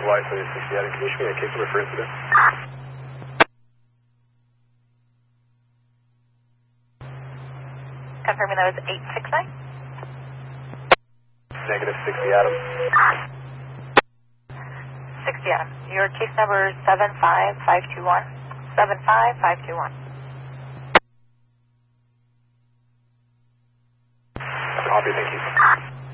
Hawaii 7060 Adam. Can you show me a case number for incident? Confirming that was 869? Negative 60 Adam. 60 Adam. Your case number is 75521. 75521. Copy, thank you.